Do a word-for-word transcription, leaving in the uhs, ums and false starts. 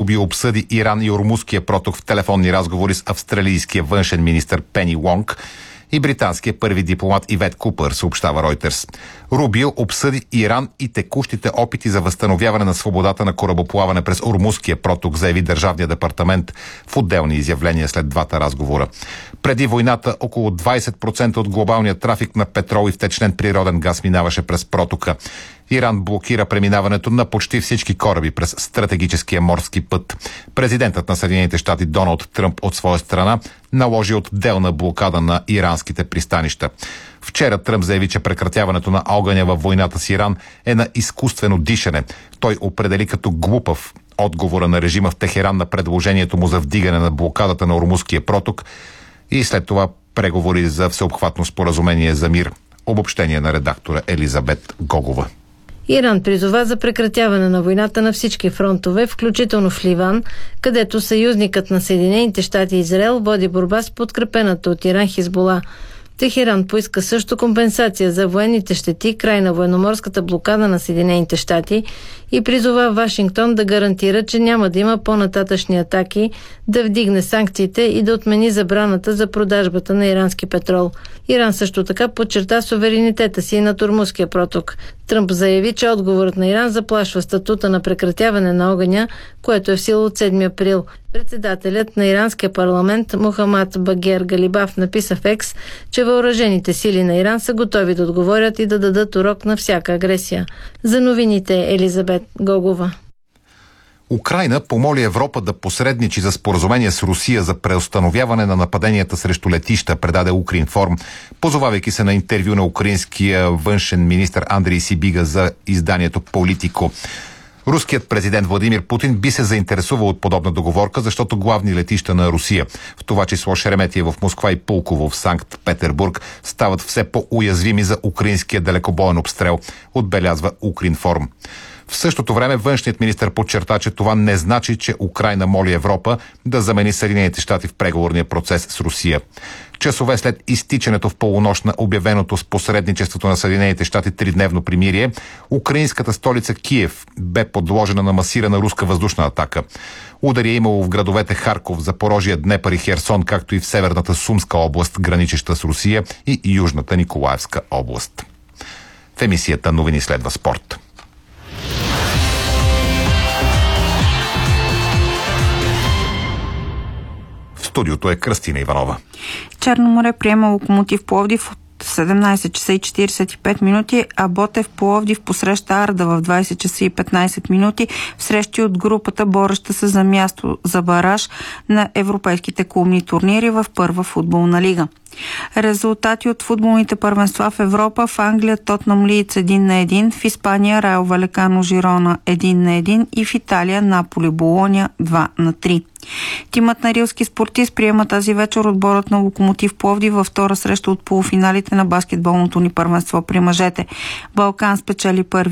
Рубио обсъди Иран и Ормузския проток в телефонни разговори с австралийския външен министър Пени Уонг и британския първи дипломат Ивет Купър, съобщава Ройтерс. Рубио обсъди Иран и текущите опити за възстановяване на свободата на корабоплаване през Ормузския проток, заяви Държавния департамент в отделни изявления след двата разговора. Преди войната около двайсет процента от глобалния трафик на петрол и втечнен природен газ минаваше през протока. Иран блокира преминаването на почти всички кораби през стратегическия морски път. Президентът на Съединените щати Доналд Тръмп от своя страна наложи отделна блокада на иранските пристанища. Вчера Тръмп заяви, че прекратяването на огъня във войната с Иран е на изкуствено дишане. Той определи като глупав отговора на режима в Техеран на предложението му за вдигане на блокадата на Ормузския проток и след това преговори за всеобхватно споразумение за мир. Обобщение на редактора Елизабет Гогова. Иран призова за прекратяване на войната на всички фронтове, включително в Ливан, където съюзникът на Съединените щати Израел води борба с подкрепената от Иран Хизбула. Техеран поиска също компенсация за военните щети, край на военноморската блокада на Съединените щати и призова Вашингтон да гарантира, че няма да има по-нататъшни атаки, да вдигне санкциите и да отмени забраната за продажбата на ирански петрол. Иран също така подчерта суверенитета си над Ормузския проток. Тръмп заяви, че отговорът на Иран заплашва статута на прекратяване на огъня, което е в сила от седми април. Председателят на иранския парламент Мохамад Багер Галибаф написа в Екс, че въоръжените сили на Иран са готови да отговорят и да дадат урок на всяка агресия. За новините Елизабет Гогова. Украйна помоли Европа да посредничи за споразумение с Русия за преустановяване на нападенията срещу летища, предаде Укринформ, позовавайки се на интервю на украинския външен министър Андрей Сибига за изданието Политико. Руският президент Владимир Путин би се заинтересувал от подобна договорка, защото главни летища на Русия, в това число Шереметиево в Москва и Пулково в Санкт-Петербург, стават все по-уязвими за украинския далекобоен обстрел, отбелязва Укринформ. В същото време външният министър подчерта, че това не значи, че Украйна моли Европа да замени Съединените щати в преговорния процес с Русия. Часове след изтичането в полунощ на обявеното с посредничеството на Съединените щати тридневно примирие, украинската столица Киев бе подложена на масирана руска въздушна атака. Удари е имало в градовете Харков, Запорожие, Днепър и Херсон, както и в северната Сумска област, граничеща с Русия, и южната Николаевска област. В емисията новини следва спорт. Студиото е Кръстина Иванова. Черно море приема Локомотив Пловдив от седемнайсет часа и четирийсет и пет минути, а Ботев Пловдив посреща Арда в двайсет часа и петнайсет минути в срещи от групата, бореща се за място за бараж на европейските клубни турнири в първа футболна лига. Резултати от футболните първенства в Европа: в Англия Тотнам Лийдс едно на едно, в Испания Райо Валекано Жирона едно на едно и в Италия Наполи Болоня два на три. Тимът на рилски спортист приема тази вечер отборът на Локомотив Пловдив във втора среща от полуфиналите на баскетболното ни първенство при мъжете. Балкан спечели първи